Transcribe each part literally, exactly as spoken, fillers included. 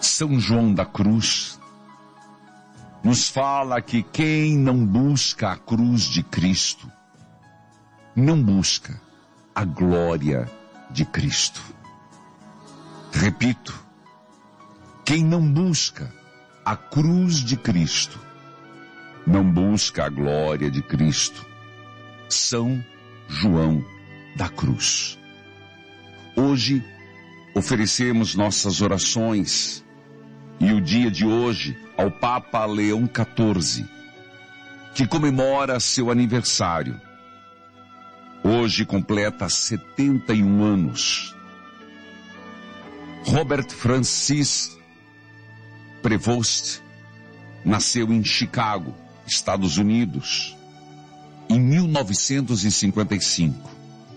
São João da Cruz nos fala que quem não busca a cruz de Cristo, não busca a glória de Cristo. Repito, quem não busca a cruz de Cristo, não busca a glória de Cristo. São João da Cruz. Hoje, oferecemos nossas orações e o dia de hoje ao Papa Leão quatorze, que comemora seu aniversário. Hoje completa setenta e um anos. Robert Francis Prevost nasceu em Chicago, Estados Unidos, em mil novecentos e cinquenta e cinco.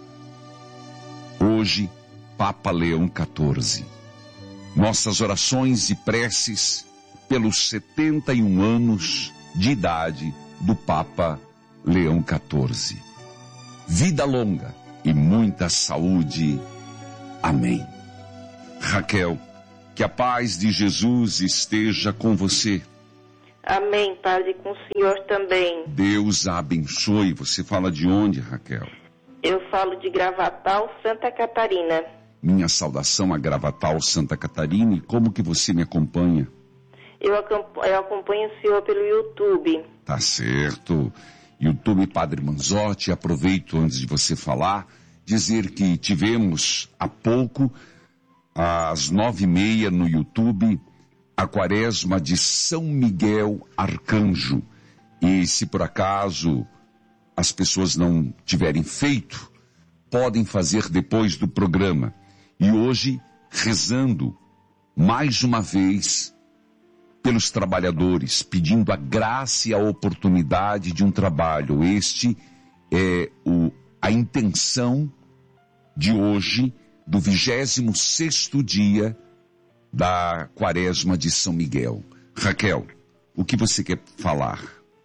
Hoje, Papa Leão quatorze. Nossas orações e preces pelos setenta e um anos de idade do Papa Leão quatorze. Vida longa e muita saúde. Amém. Raquel, que a paz de Jesus esteja com você. Amém, Padre, com o senhor também. Deus a abençoe. Você fala de onde, Raquel? Eu falo de Gravatal, Santa Catarina. Minha saudação a Gravatal, Santa Catarina. E como que você me acompanha? Eu acompanho, eu acompanho o senhor pelo YouTube. Tá certo. YouTube Padre Manzotti. Aproveito antes de você falar, dizer que tivemos há pouco, às nove e meia no YouTube, a quaresma de São Miguel Arcanjo. E se por acaso as pessoas não tiverem feito, podem fazer depois do programa. E hoje, rezando mais uma vez pelos trabalhadores, pedindo a graça e a oportunidade de um trabalho. Este é o, a intenção de hoje, do vigésimo sexto dia da quaresma de São Miguel. Raquel, o que você quer falar?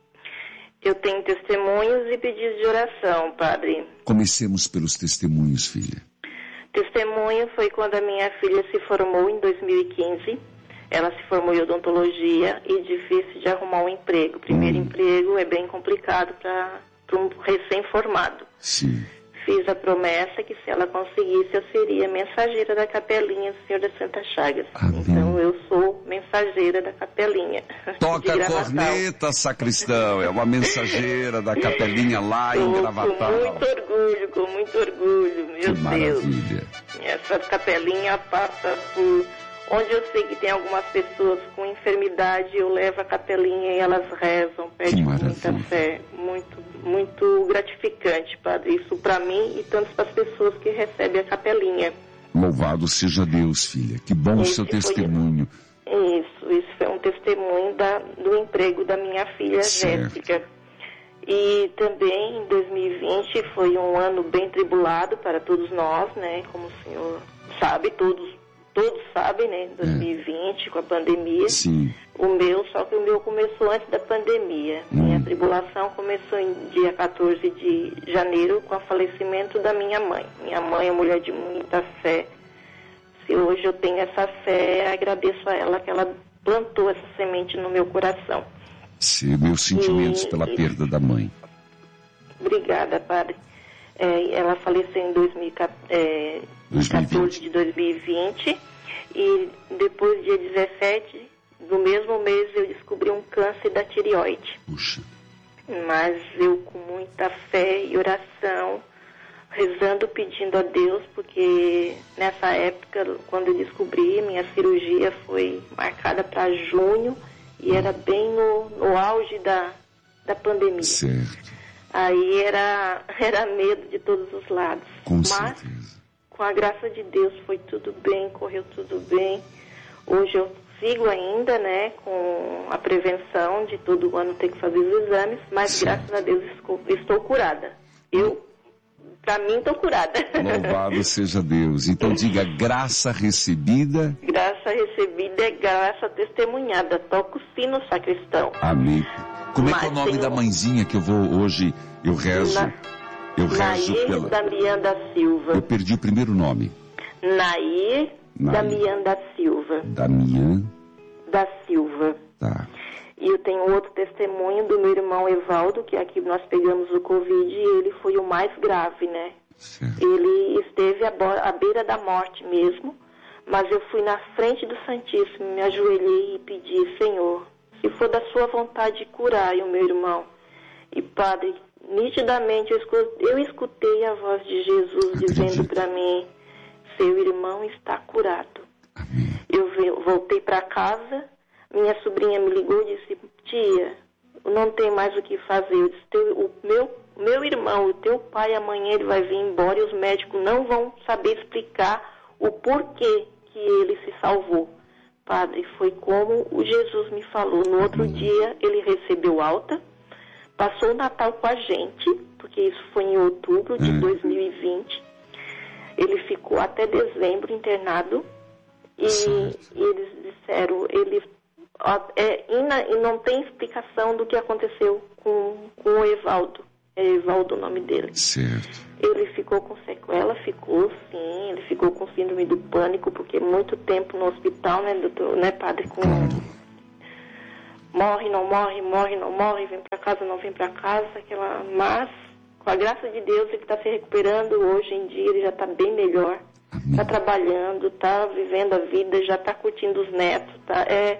Eu tenho testemunhos e pedidos de oração, Padre. Comecemos pelos testemunhos, filha. Testemunho foi quando a minha filha se formou em dois mil e quinze. Ela se formou em odontologia e difícil de arrumar um emprego. Primeiro hum. emprego é bem complicado para um recém-formado. Sim. Fiz a promessa que se ela conseguisse, eu seria mensageira da capelinha do Senhor das Santas Chagas. Amém. Então eu sou mensageira da capelinha. Toca a corneta, sacristão. É uma mensageira da capelinha lá em Gravatal. Com muito orgulho, com muito orgulho, meu que Deus. Maravilha. Essa capelinha passa por... Onde eu sei que tem algumas pessoas com enfermidade, eu levo a capelinha e elas rezam, pedem muita fé. Muito, muito gratificante, Padre. Isso para mim e tanto para as pessoas que recebem a capelinha. Louvado seja Deus, filha. Que bom o seu testemunho. Foi, isso, isso foi um testemunho da, do emprego da minha filha Jéssica. E também em dois mil e vinte foi um ano bem tribulado para todos nós, né? Como o senhor sabe, todos Todos sabem, né, em dois mil e vinte, é. com a pandemia. Sim. O meu, só que o meu começou antes da pandemia. Hum. Minha tribulação começou em dia quatorze de janeiro, com o falecimento da minha mãe. Minha mãe é mulher de muita fé. Se hoje eu tenho essa fé, agradeço a ela que ela plantou essa semente no meu coração. Sim, meus sentimentos e, pela e... perda da mãe. Obrigada, Padre. É, ela faleceu em dois mil e quatorze de dois mil e vinte e depois, dia dezessete do mesmo mês, eu descobri um câncer da tireoide. Puxa. Mas eu, com muita fé e oração, rezando, pedindo a Deus, porque nessa época, quando eu descobri, minha cirurgia foi marcada para junho e era bem no, no auge da, da pandemia. Certo. Aí era, era medo de todos os lados. Com Mas, certeza. Com a graça de Deus, foi tudo bem, correu tudo bem. Hoje eu sigo ainda, né, com a prevenção de todo ano ter que fazer os exames, mas Sim. graças a Deus estou curada. Eu, pra mim, estou curada. Louvado seja Deus. Então diga, graça recebida. Graça recebida é graça testemunhada. Toca o sino, sacristão. Amém. Como é que é o Mas nome tem... da mãezinha que eu vou hoje, eu rezo? Na... Eu rezo Nair pela... Damião da Silva. Eu perdi o primeiro nome. Nair Damian da Silva. Damian da Silva. Tá. E eu tenho outro testemunho do meu irmão Evaldo, que aqui nós pegamos o Covid e ele foi o mais grave, né? Certo. Ele esteve à, à beira da morte mesmo, mas eu fui na frente do Santíssimo, me ajoelhei e pedi, Senhor, se for da sua vontade curar o meu irmão. E Padre, nitidamente eu escutei, eu escutei a voz de Jesus Acredito. dizendo para mim, seu irmão está curado. Amém. Eu voltei para casa, minha sobrinha me ligou e disse, tia, não tem mais o que fazer. Eu disse, o meu, meu irmão, o teu pai, amanhã ele vai vir embora e os médicos não vão saber explicar o porquê que ele se salvou. Padre, foi como o Jesus me falou. No outro dia ele recebeu alta, passou o Natal com a gente, porque isso foi em outubro de hum. dois mil e vinte. Ele ficou até dezembro internado e, e eles disseram, ele é, e não tem explicação do que aconteceu com, com o Evaldo. É Evaldo o nome dele. Certo. Ele ficou com sequela, ficou sim, ele ficou com síndrome do pânico, porque muito tempo no hospital, né, doutor, né, padre, com morre, não morre, morre, não morre, vem pra casa, não vem pra casa, aquela, mas com a graça de Deus ele está se recuperando, hoje em dia ele já está bem melhor, está trabalhando, está vivendo a vida, já está curtindo os netos, tá, é,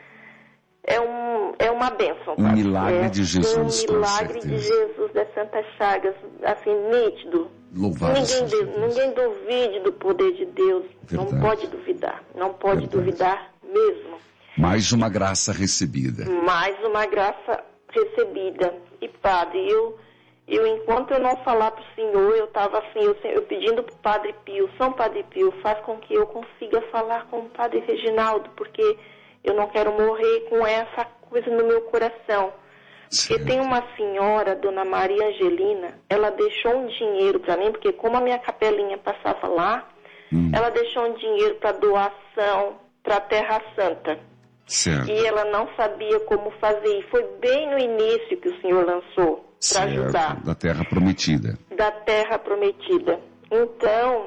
é, um, é uma bênção. Um milagre é, de Jesus, um milagre de Jesus das Santas Chagas, assim, nítido. Louvado ninguém, ninguém duvide do poder de Deus, Verdade. não pode duvidar, não pode Verdade. duvidar mesmo. Mais uma graça recebida. Mais uma graça recebida. E padre, eu, eu enquanto eu não falar para o senhor, eu estava assim, eu, eu pedindo para o Padre Pio, São Padre Pio, faz com que eu consiga falar com o Padre Reginaldo, porque eu não quero morrer com essa coisa no meu coração. Certo. Porque tem uma senhora, Dona Maria Angelina, ela deixou um dinheiro para mim, porque como a minha capelinha passava lá, hum. ela deixou um dinheiro para doação para a Terra Santa. Certo. E ela não sabia como fazer. E foi bem no início que o senhor lançou para ajudar. Da Terra Prometida. Da Terra Prometida. Então,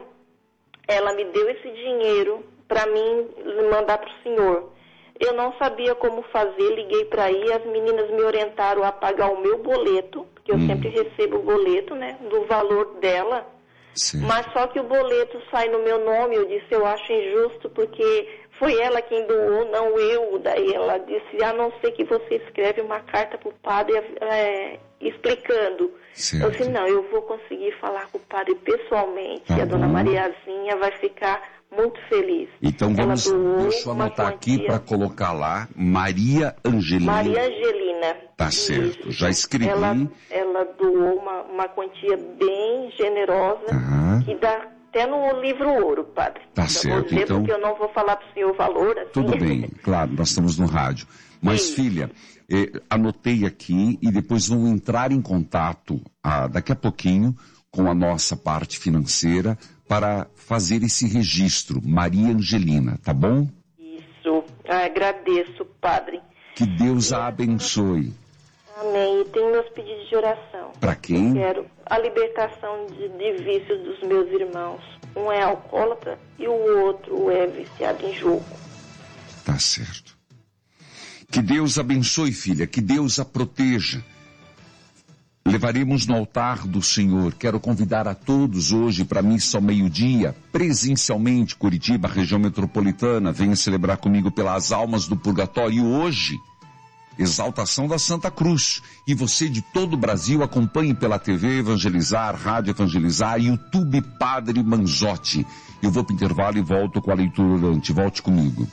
ela me deu esse dinheiro para mim mandar para o senhor. Eu não sabia como fazer, liguei para aí, as meninas me orientaram a pagar o meu boleto, porque eu hum. sempre recebo o boleto, né, do valor dela. Sim. Mas só que o boleto sai no meu nome, eu disse, eu acho injusto, porque foi ela quem doou, não eu. Daí ela disse, a não ser que você escreve uma carta para o padre é, explicando. Certo. Eu disse, não, eu vou conseguir falar com o padre pessoalmente, tá e a bom. Dona Mariazinha vai ficar muito feliz. Então vamos, deixa eu anotar quantia... aqui para colocar lá, Maria Angelina. Maria Angelina. Tá certo, já escrevi. Ela, ela doou uma, uma quantia bem generosa, uhum. que dá até no livro ouro, padre. Tá eu certo, vou dizer, então... porque eu não vou falar para o senhor o valor. Assim. Tudo bem, claro, nós estamos no rádio. Mas, Sim. filha, eh, anotei aqui e depois vamos entrar em contato ah, daqui a pouquinho com a nossa parte financeira para fazer esse registro, Maria Angelina, tá bom? Isso, agradeço, padre. Que Deus a abençoe. Amém. E tenho meus pedidos de oração. Para quem? Eu quero a libertação de, de vícios dos meus irmãos. Um é alcoólatra e o outro é viciado em jogo. Tá certo. Que Deus abençoe, filha, que Deus a proteja. Levaremos no altar do Senhor. Quero convidar a todos hoje para a missa ao meio-dia, presencialmente, Curitiba, região metropolitana. Venha celebrar comigo pelas almas do purgatório. E hoje, exaltação da Santa Cruz. E você de todo o Brasil acompanhe pela T V Evangelizar, Rádio Evangelizar, YouTube Padre Manzotti. Eu vou para o intervalo e volto com a leitura orante. Volte comigo.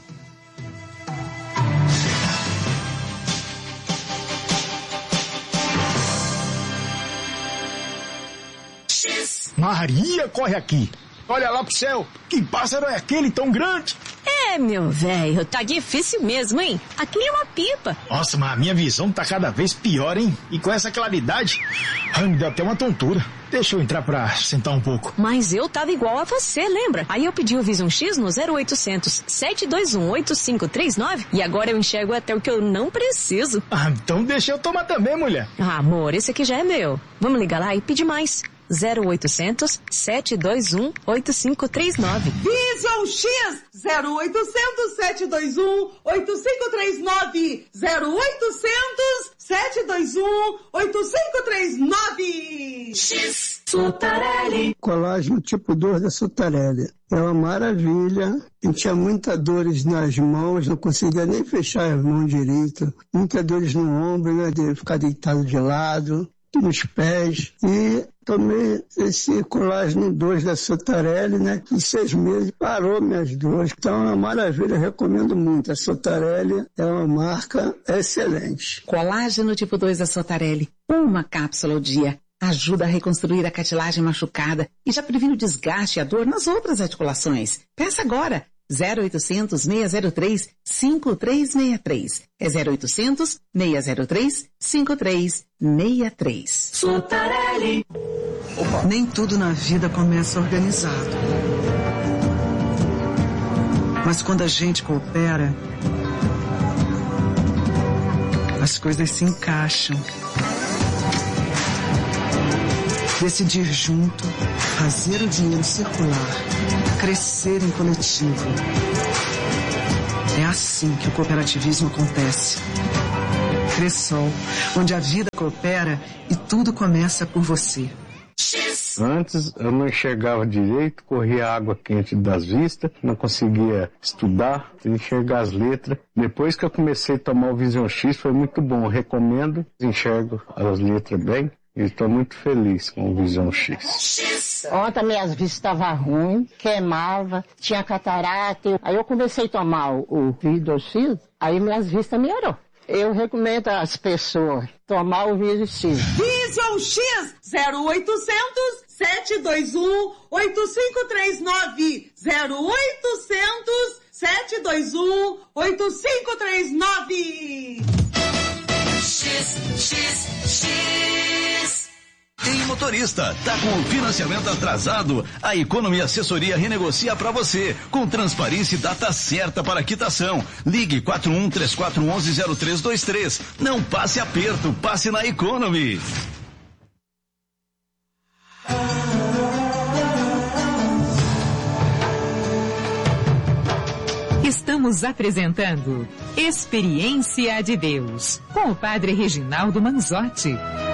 Maria, corre aqui. Olha lá pro céu. Que pássaro é aquele tão grande? É, meu velho, tá difícil mesmo, hein? Aquilo é uma pipa. Nossa, mas a minha visão tá cada vez pior, hein? E com essa claridade, ai, me deu até uma tontura. Deixa eu entrar pra sentar um pouco. Mas eu tava igual a você, lembra? Aí eu pedi o Visum X no zero oitocentos, sete dois um, oito cinco três nove e agora eu enxergo até o que eu não preciso. Ah, então deixa eu tomar também, mulher. Ah, amor, esse aqui já é meu. Vamos ligar lá e pedir mais. zero oitocentos, sete dois um, oito cinco três nove. Vision X zero oitocentos, sete dois um, oito cinco três nove. zero oitocentos, sete dois um, oito cinco três nove. X Sotarelli. Colágeno tipo dois da Sotarelli. É uma maravilha. Eu tinha muitas dores nas mãos, não conseguia nem fechar as mãos direito. Muitas dores no ombro, né, de ficar deitado de lado, nos pés. E tomei esse colágeno dois da Sotarelli, né, que em seis meses parou minhas dores. Então é uma maravilha, eu recomendo muito. A Sotarelli é uma marca excelente. Colágeno tipo dois da Sotarelli. Uma cápsula ao dia. Ajuda a reconstruir a cartilagem machucada e já previne o desgaste e a dor nas outras articulações. Peça agora. zero oitocentos, seis zero três, cinco três seis três. É zero oitocentos, seis zero três, cinco três seis três. Sotarelli. Nem tudo na vida começa organizado. Mas quando a gente coopera, as coisas se encaixam. Decidir junto, fazer o dinheiro circular, crescer em coletivo. É assim que o cooperativismo acontece. Cressol, onde a vida coopera e tudo começa por você. Antes eu não enxergava direito, corria água quente das vistas, não conseguia estudar, enxergar as letras. Depois que eu comecei a tomar o Vision X foi muito bom, eu recomendo, enxergo as letras bem. E estou muito feliz com o Vision X. Ontem minhas vistas estavam ruins, queimava, tinha catarata. Aí eu comecei a tomar o, o Vision X, aí minhas vistas melhorou. Eu recomendo às pessoas tomar o Vision X. Vision X zero oitocentos, sete dois um, oito cinco três nove. zero oitocentos, sete dois um, oito cinco três nove. X, X, X. Tem motorista, tá com o financiamento atrasado? A Economia Assessoria renegocia para você, com transparência e data certa para quitação. Ligue quatro um três quatro um um zero três dois três. Não passe aperto, passe na Economy. Estamos apresentando Experiência de Deus, com o Padre Reginaldo Manzotti.